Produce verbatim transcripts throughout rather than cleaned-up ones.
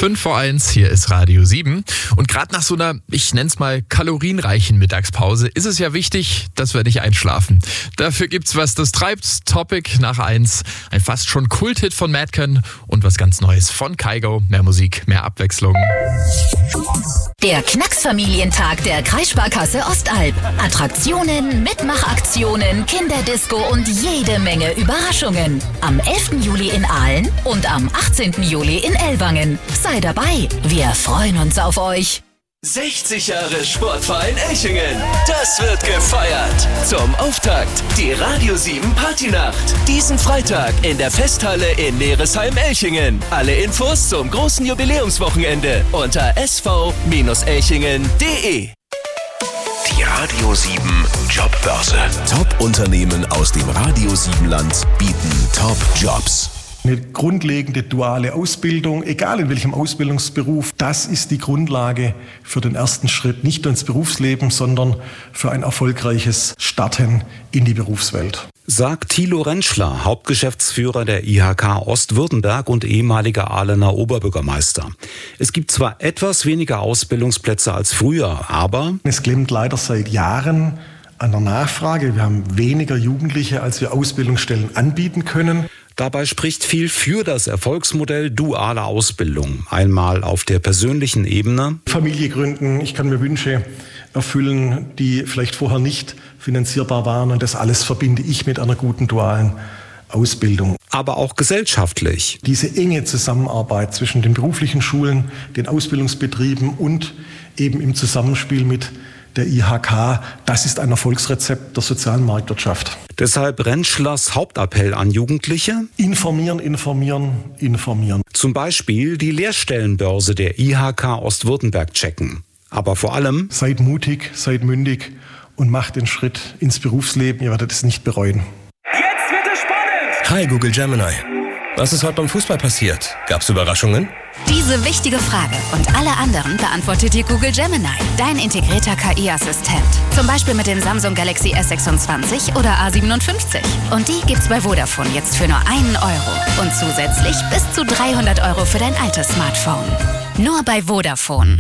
fünf vor eins, hier ist Radio sieben. Und gerade nach so einer, ich nenne es mal, kalorienreichen Mittagspause ist es ja wichtig, dass wir nicht einschlafen. Dafür gibt's was, das treibt. Topic nach eins, ein fast schon Kulthit von Madcon und was ganz Neues von Kygo. Mehr Musik, mehr Abwechslung. Der Knacksfamilientag der Kreissparkasse Ostalb. Attraktionen, Mitmachaktionen, Kinderdisco und jede Menge Überraschungen. Am elften Juli in Aalen und am achtzehnten Juli in Ellwangen. Sei dabei, wir freuen uns auf euch. sechzig Jahre Sportverein Elchingen. Das wird gefeiert. Zum Auftakt die Radio sieben Partynacht. Diesen Freitag in der Festhalle in Neresheim-Elchingen. Alle Infos zum großen Jubiläumswochenende unter s v elchingen punkt de. Die Radio sieben Jobbörse. Top-Unternehmen aus dem Radio sieben Land bieten Top-Jobs. Eine grundlegende duale Ausbildung, egal in welchem Ausbildungsberuf, das ist die Grundlage für den ersten Schritt, nicht nur ins Berufsleben, sondern für ein erfolgreiches Starten in die Berufswelt. Sagt Thilo Rentschler, Hauptgeschäftsführer der I H K Ostwürttemberg und ehemaliger Ahlener Oberbürgermeister. Es gibt zwar etwas weniger Ausbildungsplätze als früher, aber es klemmt leider seit Jahren an der Nachfrage. Wir haben weniger Jugendliche, als wir Ausbildungsstellen anbieten können. Dabei spricht viel für das Erfolgsmodell duale Ausbildung. Einmal auf der persönlichen Ebene. Familie gründen, ich kann mir Wünsche erfüllen, die vielleicht vorher nicht finanzierbar waren. Und das alles verbinde ich mit einer guten dualen Ausbildung. Aber auch gesellschaftlich. Diese enge Zusammenarbeit zwischen den beruflichen Schulen, den Ausbildungsbetrieben und eben im Zusammenspiel mit der I H K, das ist ein Erfolgsrezept der sozialen Marktwirtschaft. Deshalb Rentschlers Hauptappell an Jugendliche: Informieren, informieren, informieren. Zum Beispiel die Lehrstellenbörse der I H K Ostwürttemberg checken. Aber vor allem: Seid mutig, seid mündig und macht den Schritt ins Berufsleben. Ihr werdet es nicht bereuen. Jetzt wird es spannend! Hi Google Gemini. Was ist heute beim Fußball passiert? Gab's Überraschungen? Diese wichtige Frage und alle anderen beantwortet dir Google Gemini, dein integrierter K I-Assistent. Zum Beispiel mit dem Samsung Galaxy S sechsundzwanzig oder A siebenundfünfzig. Und die gibt's bei Vodafone jetzt für nur einen Euro. Und zusätzlich bis zu dreihundert Euro für dein altes Smartphone. Nur bei Vodafone.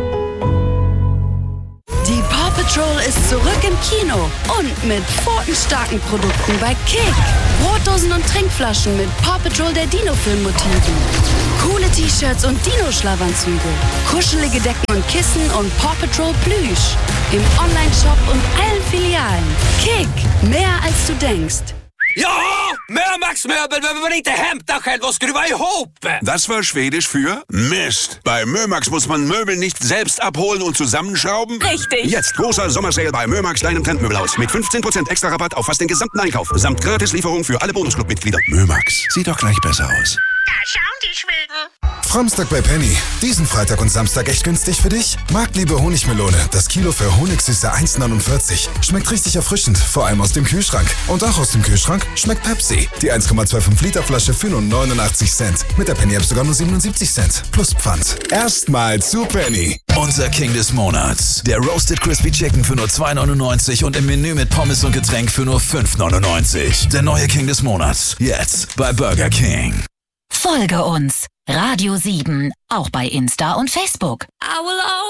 Die Paw Patrol ist zurück im Kino und mit pfotenstarken Produkten bei Kick. Brotdosen und Trinkflaschen mit Paw Patrol der Dino-Film-Motiven. Coole T-Shirts und Dino-Schlafanzüge. Kuschelige Decken und Kissen und Paw Patrol Plüsch. Im Online-Shop und allen Filialen. Kick, mehr als du denkst. Ja, Mörmax Möbel behöver man inte hämta själv och skruva ihop. Das war Schwedisch für Mist. Bei Mörmax muss man Möbel nicht selbst abholen und zusammenschrauben. Richtig. Jetzt großer Sommersale bei Mörmax, deinem Trendmöbelhaus. Mit fünfzehn Prozent extra Rabatt auf fast den gesamten Einkauf. Samt Gratislieferung für alle Bonusclub-Mitglieder. Mörmax, sieht doch gleich besser aus. Da schauen die Schweden. Framstag bei Penny. Diesen Freitag und Samstag echt günstig für dich? Marktliebe Honigmelone. Das Kilo für Honigsüße eins neunundvierzig. Schmeckt richtig erfrischend, vor allem aus dem Kühlschrank. Und auch aus dem Kühlschrank schmeckt Pepsi. Die eins Komma fünfundzwanzig Liter Flasche für nur neunundachtzig Cent. Mit der Penny App sogar nur siebenundsiebzig Cent. Plus Pfand. Erstmal zu Penny. Unser King des Monats. Der Roasted Crispy Chicken für nur zwei neunundneunzig und im Menü mit Pommes und Getränk für nur fünf neunundneunzig. Der neue King des Monats. Jetzt bei Burger King. Folge uns. Radio sieben, auch bei Insta und Facebook. I will